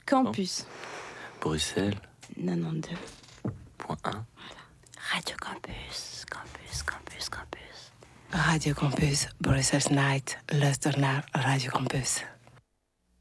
Campus. Bruxelles. 92. Point 1. Radio Campus, Campus, Campus, Campus. Radio Campus, Brussels Night, luister naar Radio Campus.